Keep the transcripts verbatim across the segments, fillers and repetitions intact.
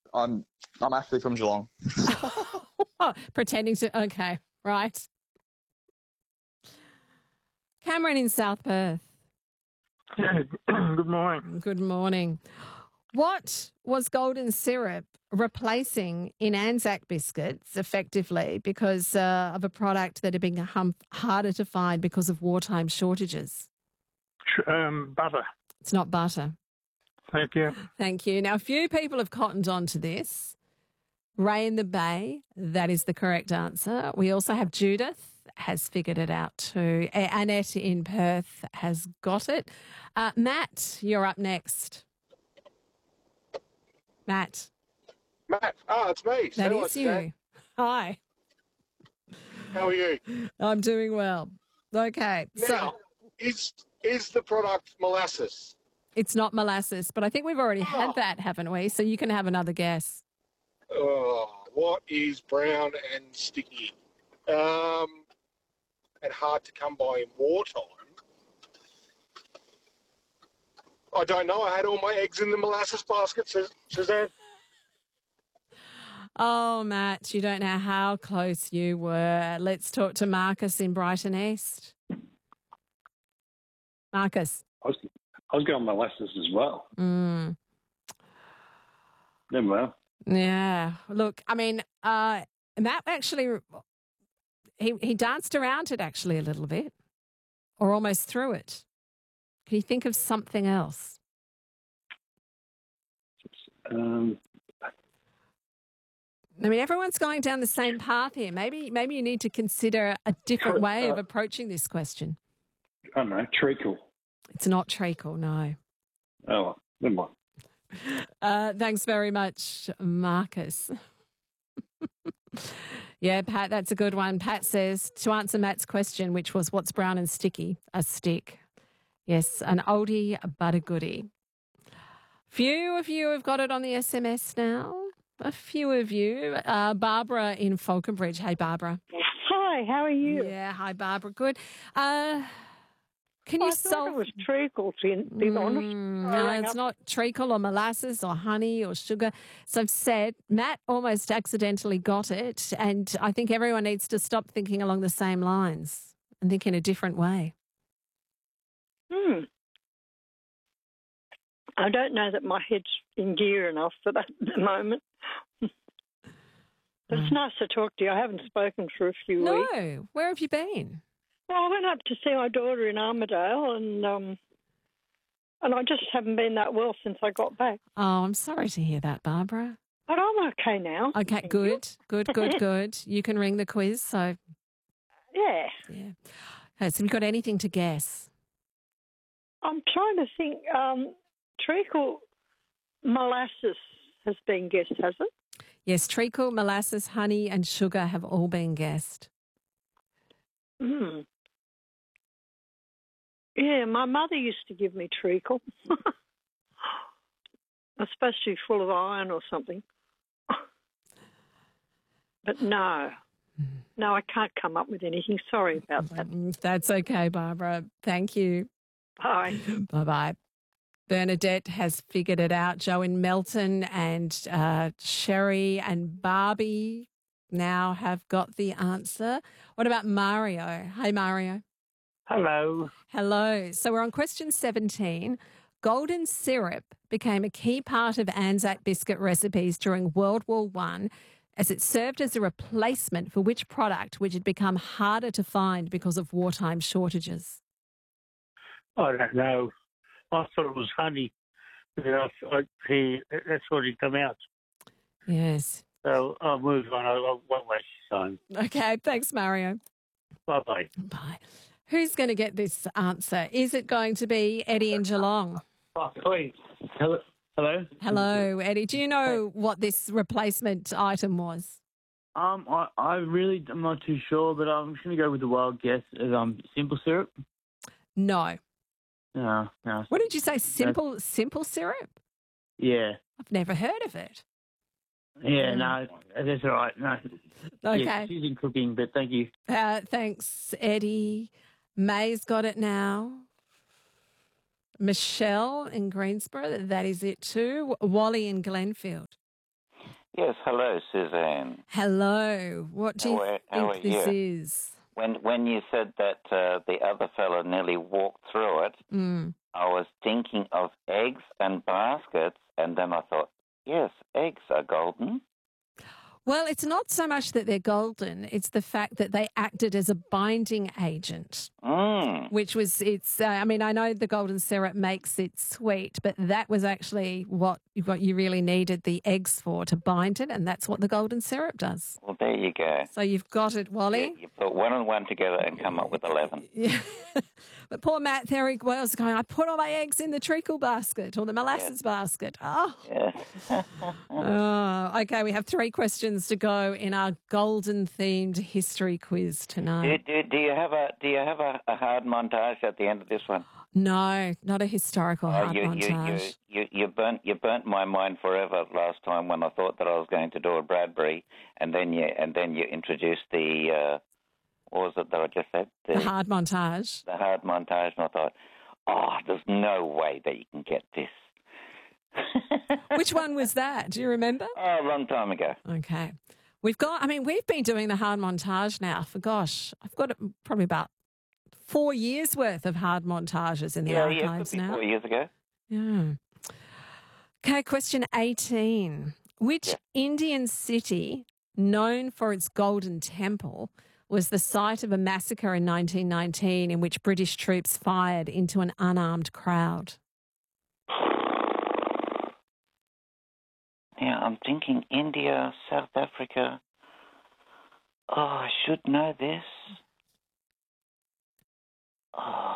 I'm I'm actually from Geelong. Pretending to, okay, right. Cameron in South Perth. Yeah, good morning. Good morning. What was golden syrup replacing in Anzac biscuits effectively because uh, of a product that had become harder to find because of wartime shortages? Um, butter. It's not butter. Thank you. Thank you. Now, a few people have cottoned on to this. Ray in the Bay, that is the correct answer. We also have Judith has figured it out too. A- Annette in Perth has got it. Uh, Matt, you're up next. Matt. Matt, ah, it's me. That Hello, is you. Stan. Hi. How are you? I'm doing well. Okay. Now, So is is the product molasses? it's not molasses, but I think we've already Oh. had that, haven't we? So you can have another guess. Oh, what is brown and sticky? Um, and hard to come by in wartime. I don't know. I had all my eggs in the molasses basket, Sus- Suzanne. Oh, Matt, you don't know how close you were. Let's talk to Marcus in Brighton East. Marcus. I was, I was going molasses as well. Mm. Never well. Yeah. Look, I mean, uh, Matt actually, he, he danced around it actually a little bit or almost through it. Can you think of something else? Um, I mean, everyone's going down the same path here. Maybe, maybe you need to consider a different way of approaching this question. I don't know, treacle. It's not treacle, no. Oh, well, never mind. Uh, thanks very much, Marcus. Yeah, Pat, that's a good one. Pat says, to answer Matt's question, which was what's brown and sticky? A stick. Yes, an oldie but a goodie. Few of you have got it on the S M S now. A few of you. Uh, Barbara in Falconbridge. Hey, Barbara. Hi, how are you? Yeah, hi, Barbara. Good. Uh, can you I thought solve... it was treacle, to be honest. Mm, I no, rang it's up- not treacle or molasses or honey or sugar. So I've said Matt almost accidentally got it, and I think everyone needs to stop thinking along the same lines and think in a different way. Hmm. I don't know that my head's in gear enough for that at the moment. But it's nice to talk to you. I haven't spoken for a few No, weeks. where have you been? Well, I went up to see my daughter in Armidale, and um, and I just haven't been that well since I got back. Oh, I'm sorry to hear that, Barbara. But I'm okay now. Okay, Thank good, you. good, good, good. You can ring the quiz, so Yeah. yeah. Okay, so have you got anything to guess? I'm trying to think. Um, treacle molasses has been guessed, has it? Yes, treacle, molasses, honey, and sugar have all been guessed. Hmm. Yeah, my mother used to give me treacle. It's supposed to be full of iron or something. But no. No, I can't come up with anything. Sorry about that. Mm, That's okay, Barbara. Thank you. Bye. Bye-bye. Bernadette has figured it out. Joe in Melton and uh, Sherry and Barbie now have got the answer. What about Mario? Hey, Mario. Hello. Hello. So we're on question seventeen. Golden syrup became a key part of Anzac biscuit recipes during World War One as it served as a replacement for which product which had become harder to find because of wartime shortages? I don't know. I thought it was honey. You know, I, he, that's what he come out. Yes. So I'll move on. I, I won't waste your time. Okay. Thanks, Mario. Bye-bye. Bye. Who's going to get this answer? Is it going to be Eddie in Geelong? Oh, wait. Hello? Hello? Hello, Eddie. Do you know what this replacement item was? Um, I, I really am not too sure, but I'm just going to go with the wild guess as um simple syrup. No. No, no. What did you say? Simple, simple syrup? Yeah, I've never heard of it. yeah, no, that's all right. No, Okay. yeah, she's in cooking, but thank you. Uh, thanks, Eddie. May's got it now. Michelle in Greensboro, that is it too. Wally in Glenfield. Yes, hello, Suzanne. Hello. What do you How are- how think are this you? is? When when you said that uh, the other fellow nearly walked through it, Mm. I was thinking of eggs and baskets, and then I thought, yes, eggs are golden. Well, it's not so much that they're golden, it's the fact that they acted as a binding agent, Mm. which was, it's, uh, I mean, I know the golden syrup makes it sweet, but that was actually what, what you really needed the eggs for, to bind it, and that's what the golden syrup does. Well, there you go. So you've got it, Wally. You, you put one and one together and come up with eleven. Yeah. But poor Matt there, he was going, I put all my eggs in the treacle basket or the molasses basket. Oh. Yes. Oh, okay, we have three questions to go in our golden themed history quiz do, tonight. do, do you have a do you have a, a hard montage at the end of this one? No, not a historical Oh, hard you, you, montage. you, you, you burnt you burnt my mind forever last time when I thought that I was going to do a Bradbury, and then you and then you introduced the uh, what was it that I just said? The, the hard montage. The hard montage, and I thought, oh, there's no way that you can get this. Which one was that? Do you remember? Oh, a long time ago. Okay. We've got, I mean, we've been doing the hard montage now for, gosh, I've got probably about four years worth of hard montages in the yeah, yeah, archives could be now. four years ago. Yeah. Okay, question eighteen. Which Yeah. Indian city, known for its Golden Temple, was the site of a massacre in nineteen nineteen in which British troops fired into an unarmed crowd? Yeah, I'm thinking India, South Africa. Oh, I should know this. Oh.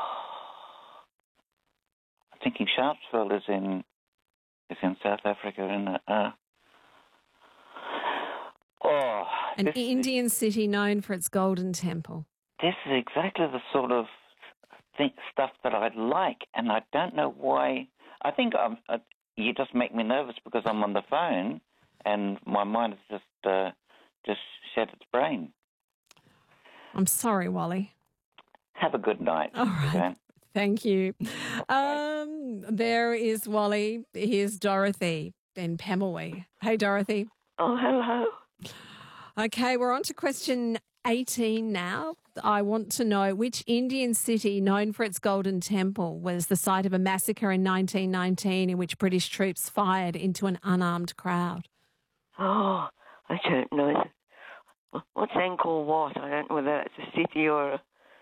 I'm thinking Sharpsville is in is in South Africa, isn't it? Uh, oh, An this, Indian city known for its Golden Temple. this is exactly the sort of thing, stuff that I'd like, and I don't know why. I think I'm. Uh, you just make me nervous because I'm on the phone, and my mind has just uh, just shed its brain. I'm sorry, Wally. Have a good night. All right. Suzanne. Thank you. Um, there is Wally. Here's Dorothy in Pemulwuy. Hey, Dorothy. Oh, hello. Okay, we're on to question eighteen now. I want to know which Indian city, known for its Golden Temple, was the site of a massacre in nineteen nineteen in which British troops fired into an unarmed crowd. Oh, I don't know. What's Angkor Wat? I don't know whether that's a city or a...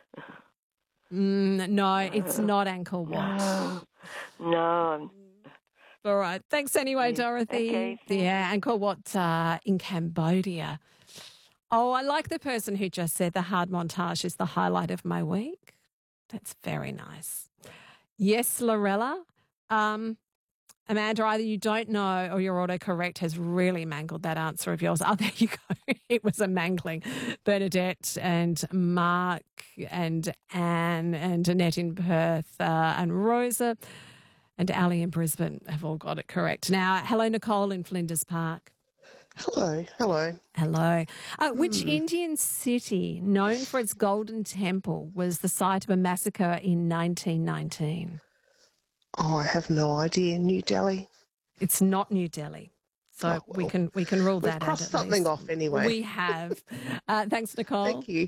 Mm, no, it's not Angkor Wat. No, no. All right. Thanks anyway, Dorothy. Okay. Yeah, Angkor Wat uh, in Cambodia. Oh, I like the person who just said the hard montage is the highlight of my week. That's very nice. Yes, Lorella. Um, Amanda, either you don't know or your autocorrect has really mangled that answer of yours. Oh, there you go. It was a mangling. Bernadette and Mark and Anne and Annette in Perth uh, and Rosa and Ali in Brisbane have all got it correct. Now, hello, Nicole in Flinders Park. Hello, hello. Hello. Uh, which Hmm. Indian city, known for its Golden Temple, was the site of a massacre in nineteen nineteen? Oh, I have no idea. New Delhi. It's not New Delhi. So Oh, we well. can we can rule We've that out. crossed at something least. off anyway. We have. Uh, thanks, Nicole. Thank you.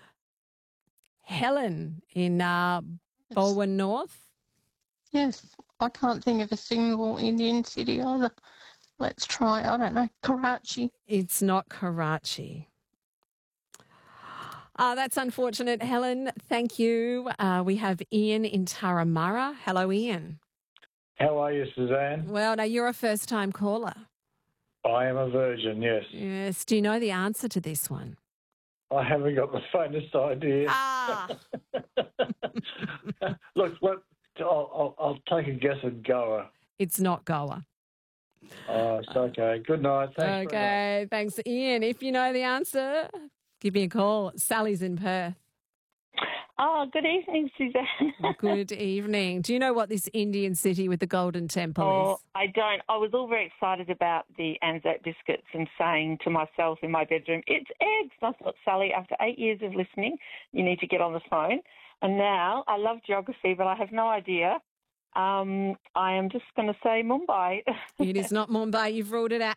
Helen in uh, Bolwyn North. Yes, I can't think of a single Indian city either. Let's try, I don't know, Karachi. It's not Karachi. Uh, that's unfortunate, Helen. Thank you. Uh, we have Ian in Turramurra. Hello, Ian. How are you, Suzanne? Well, now you're a first-time caller. I am a virgin, yes. Yes. Do you know the answer to this one? I haven't got the faintest idea. Ah. Look, look I'll, I'll, I'll take a guess at Goa. It's not Goa. Oh, it's okay. Good night. Thanks. Okay. Thanks, Ian. If you know the answer, give me a call. Sally's in Perth. Oh, good evening, Suzanne. Good evening. Do you know what this Indian city with the Golden Temple Oh, is? I don't. I was all very excited about the Anzac biscuits and saying to myself in my bedroom, it's eggs. And I thought, Sally, after eight years of listening, you need to get on the phone. And now I love geography, but I have no idea. Um, I am just going to say Mumbai. It is not Mumbai. You've ruled it out.